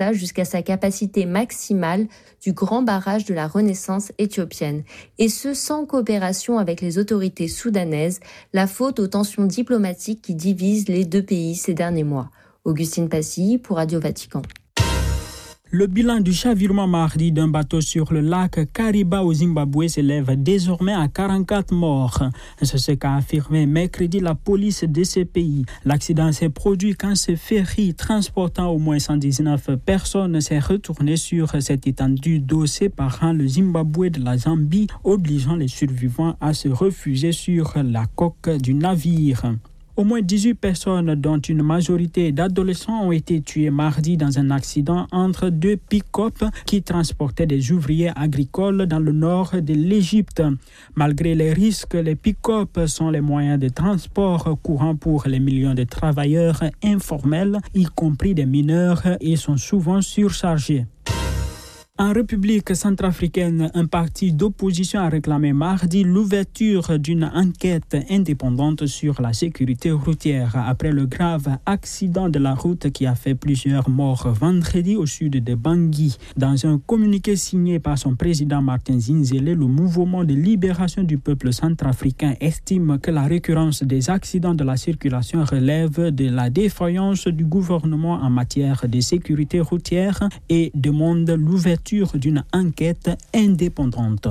l'État jusqu'à sa capacité maximale du grand barrage de la Renaissance éthiopienne. Et ce, sans coopération avec les autorités soudanaises, la faute aux tensions diplomatiques qui divisent les deux pays ces derniers mois. Augustine Passy pour Radio Vatican. Le bilan du chavirement mardi d'un bateau sur le lac Kariba au Zimbabwe s'élève désormais à 44 morts. C'est ce qu'a affirmé mercredi la police de ce pays. L'accident s'est produit quand ce ferry transportant au moins 119 personnes s'est retourné sur cette étendue d'eau séparant le Zimbabwe de la Zambie, obligeant les survivants à se refuger sur la coque du navire. Au moins 18 personnes, dont une majorité d'adolescents, ont été tuées mardi dans un accident entre deux pick-up qui transportaient des ouvriers agricoles dans le nord de l'Égypte. Malgré les risques, les pick-up sont les moyens de transport courants pour les millions de travailleurs informels, y compris des mineurs, et sont souvent surchargés. En République centrafricaine, un parti d'opposition a réclamé mardi l'ouverture d'une enquête indépendante sur la sécurité routière après le grave accident de la route qui a fait plusieurs morts vendredi au sud de Bangui. Dans un communiqué signé par son président Martin Zinzele, le mouvement de libération du peuple centrafricain estime que la récurrence des accidents de la circulation relève de la défaillance du gouvernement en matière de sécurité routière et demande l'ouverture d'une enquête indépendante.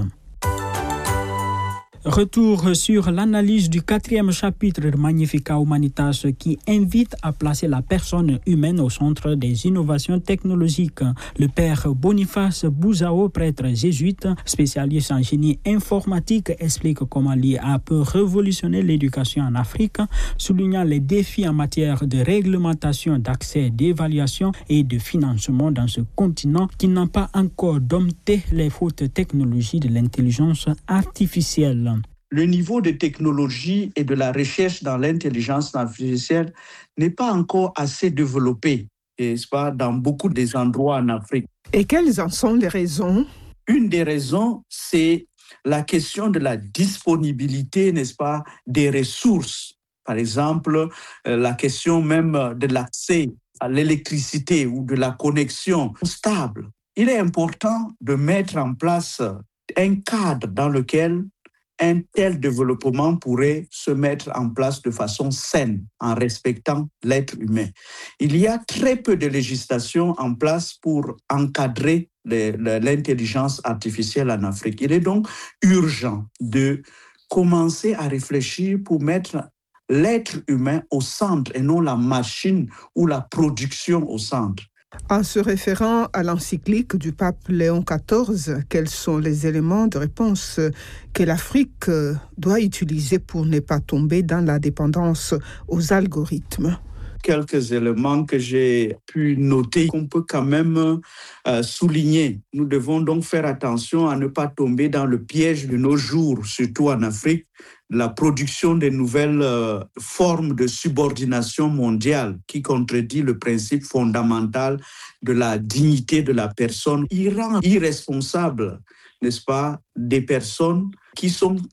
Retour sur l'analyse du 4e chapitre de Magnificat Humanitas qui invite à placer la personne humaine au centre des innovations technologiques. Le père Boniface Bouzao, prêtre jésuite, spécialiste en génie informatique, explique comment l'IA peut révolutionner l'éducation en Afrique, soulignant les défis en matière de réglementation, d'accès, d'évaluation et de financement dans ce continent qui n'a pas encore dompté les hautes technologies de l'intelligence artificielle. Le niveau de technologie et de la recherche dans l'intelligence artificielle n'est pas encore assez développé, n'est-ce pas, dans beaucoup des endroits en Afrique. Et quelles en sont les raisons? Une des raisons, c'est la question de la disponibilité, n'est-ce pas, des ressources. Par exemple, la question même de l'accès à l'électricité ou de la connexion stable. Il est important de mettre en place un cadre dans lequel un tel développement pourrait se mettre en place de façon saine, en respectant l'être humain. Il y a très peu de législation en place pour encadrer l'intelligence artificielle en Afrique. Il est donc urgent de commencer à réfléchir pour mettre l'être humain au centre et non la machine ou la production au centre. En se référant à l'encyclique du pape Léon XIV, quels sont les éléments de réponse que l'Afrique doit utiliser pour ne pas tomber dans la dépendance aux algorithmes? Quelques éléments que j'ai pu noter qu'on peut quand même souligner. Nous devons donc faire attention à ne pas tomber dans le piège de nos jours, surtout en Afrique, la production de nouvelles formes de subordination mondiale qui contredit le principe fondamental de la dignité de la personne. Il rend irresponsable, n'est-ce pas, des personnes qui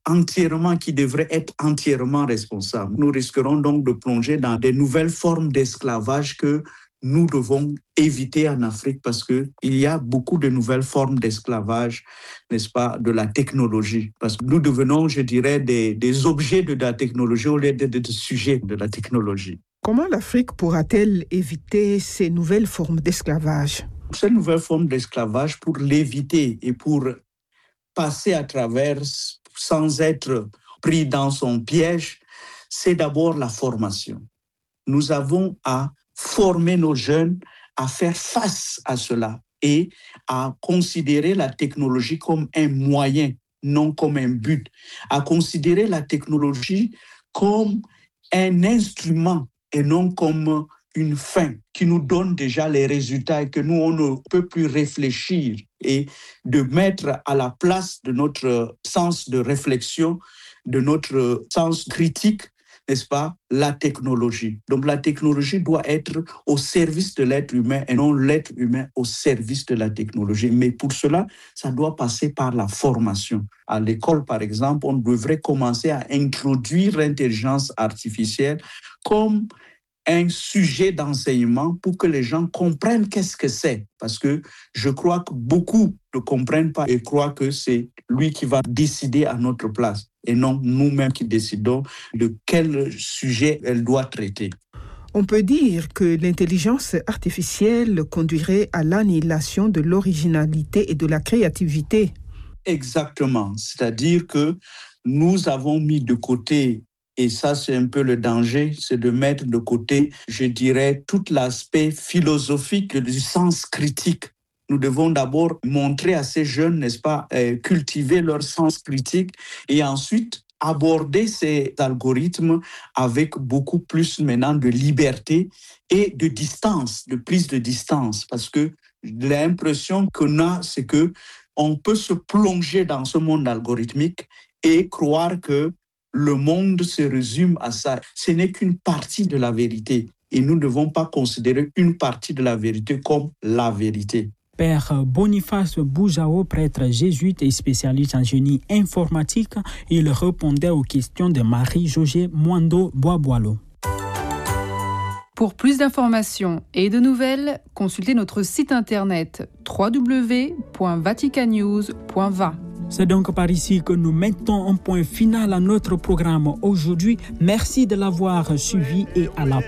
devraient être entièrement responsables. Nous risquerons donc de plonger dans des nouvelles formes d'esclavage que nous devons éviter en Afrique parce qu'il y a beaucoup de nouvelles formes d'esclavage, n'est-ce pas, de la technologie. Parce que nous devenons, je dirais, des objets de la technologie au lieu de sujets de la technologie. Comment l'Afrique pourra-t-elle éviter ces nouvelles formes d'esclavage? Ces nouvelles formes d'esclavage, pour l'éviter et pour passer à travers sans être pris dans son piège, c'est d'abord la formation. Nous avons à former nos jeunes à faire face à cela et à considérer la technologie comme un moyen, non comme un but, à considérer la technologie comme un instrument et non comme une fin qui nous donne déjà les résultats et que nous, on ne peut plus réfléchir et de mettre à la place de notre sens de réflexion, de notre sens critique, n'est-ce pas, la technologie. Donc la technologie doit être au service de l'être humain et non l'être humain au service de la technologie. Mais pour cela, ça doit passer par la formation. À l'école, par exemple, on devrait commencer à introduire l'intelligence artificielle comme un sujet d'enseignement pour que les gens comprennent qu'est-ce que c'est. Parce que je crois que beaucoup ne comprennent pas et croient que c'est lui qui va décider à notre place et non nous-mêmes qui décidons de quel sujet elle doit traiter. On peut dire que l'intelligence artificielle conduirait à l'annihilation de l'originalité et de la créativité. Exactement. C'est-à-dire que nous avons mis de côté, et ça c'est un peu le danger, c'est de mettre de côté, je dirais, tout l'aspect philosophique du sens critique. Nous devons d'abord montrer à ces jeunes, n'est-ce pas, cultiver leur sens critique et ensuite aborder ces algorithmes avec beaucoup plus maintenant de liberté et de distance, de prise de distance. Parce que l'impression qu'on a, c'est que on peut se plonger dans ce monde algorithmique et croire que le monde se résume à ça. Ce n'est qu'une partie de la vérité. Et nous ne devons pas considérer une partie de la vérité comme la vérité. Père Boniface Boujao, prêtre jésuite et spécialiste en génie informatique, il répondait aux questions de Marie-Josée Mwando-Boaboalo. Pour plus d'informations et de nouvelles, consultez notre site internet www.vaticannews.va. C'est donc par ici que nous mettons un point final à notre programme aujourd'hui. Merci de l'avoir suivi et à la